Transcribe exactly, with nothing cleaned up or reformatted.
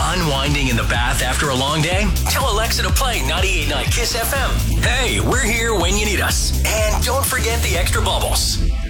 Unwinding in the bath after a long day? Tell Alexa to play ninety-eight point nine Kiss F M. Hey, we're here when you need us. And don't forget the extra bubbles.